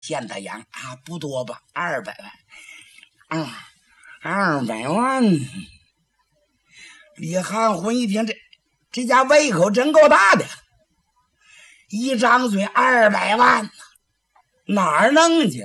现他养啊，不多吧，200万。200万。李汉魂一听，这家胃口真够大的，一张嘴200万，哪儿弄去？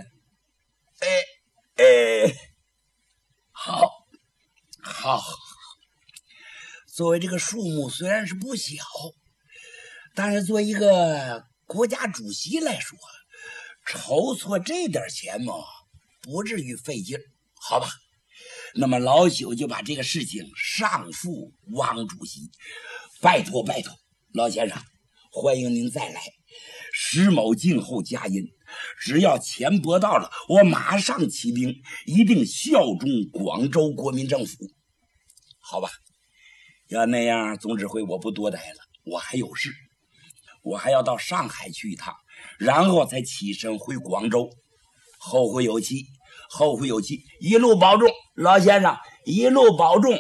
好。作为这个数目虽然是不小，但是作为一个国家主席来说，筹措这点钱嘛，不至于费劲，好吧？那么老朽就把这个事情上付汪主席，拜托，老先生，欢迎您再来。石某静候佳音，只要钱拨到了，我马上起兵，一定效忠广州国民政府，好吧？要那样，总指挥我不多待了，我还有事，我还要到上海去一趟，然后才起身回广州。后会有期，一路保重，老先生，一路保重。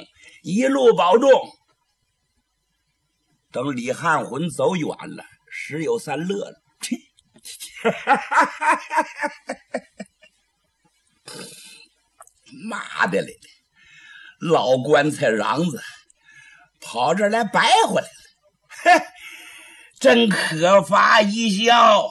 等李汉魂走远了，石有三乐了，妈的嘞，老棺材瓤子跑这儿来白回来了，真可发一笑。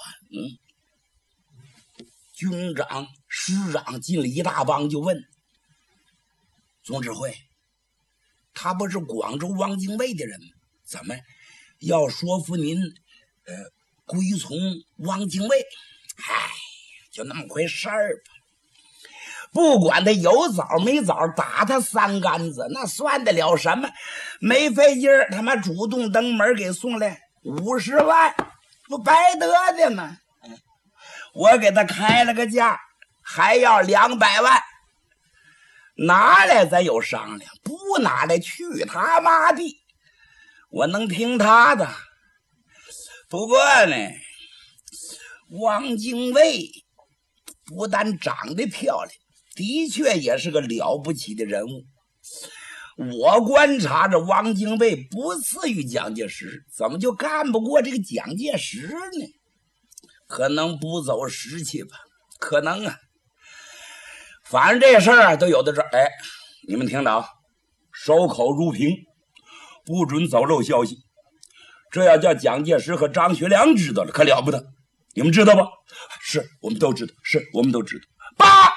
军长、师长进了一大帮，就问总指挥，他不是广州汪精卫的人吗？怎么要说服您归从汪精卫？就那么回事儿吧。不管他有枣没枣，打他3竿子，那算得了什么？没费劲儿，他妈主动登门给送来50万，不白得的吗？我给他开了个价，还要200万，拿来咱有商量，不拿来去他妈的，我能听他的。不过呢，汪精卫不但长得漂亮，的确也是个了不起的人物。我观察着汪精卫不次于蒋介石，怎么就干不过这个蒋介石呢？可能不走时气吧，可能啊。反正这事儿都有的这儿，你们听着啊，守口如瓶，不准走漏消息。这要叫蒋介石和张学良知道了，可了不得。你们知道吧？是，我们都知道。8，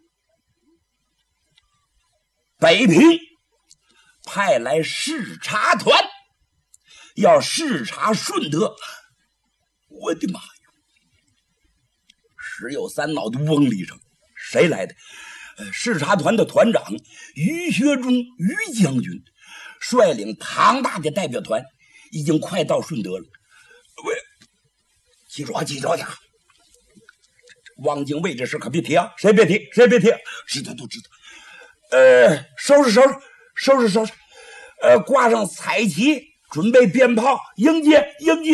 北平派来视察团，要视察顺德。我的妈呀！石有三脑袋嗡了一声，谁来的？视察团的团长于学忠于将军率领庞大的代表团，已经快到顺德了。喂，记住点。汪精卫这事可别提啊，谁别提？知道都知道。收拾，挂上彩旗，准备鞭炮，迎接。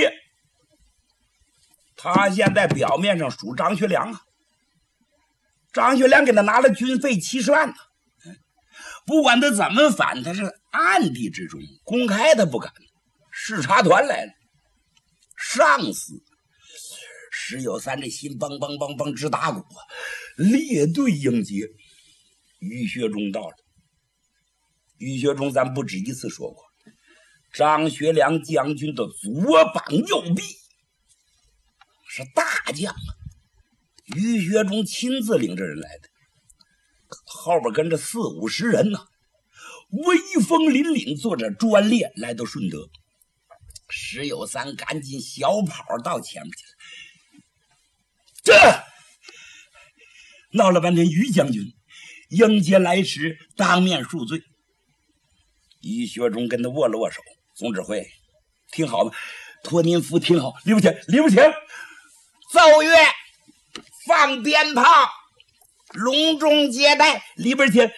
他现在表面上属张学良啊，张学良给他拿了军费70万呢。不管他怎么反，他是暗地之中，公开他不敢。视察团来了，上司石有三这心梆梆直打鼓，列队迎接。于学忠到了。于学忠咱不止一次说过，张学良将军的左膀右臂，是大将啊。于学忠亲自领着人来的，后边跟着40-50人呢，威风凛凛，坐着专列来到顺德。石有三赶紧小跑到前面去了。这闹了半天，于将军迎接来时当面恕罪。于学忠跟他握了握手，总指挥听好了，托您福听好，里边请奏乐，放鞭炮，隆重接待，里边请。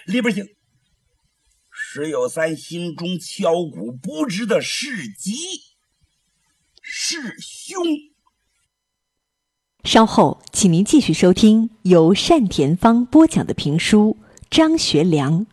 石有三心中敲鼓，不知的是吉是凶。 稍后请您继续收听由单田芳播讲的评书《张学良》。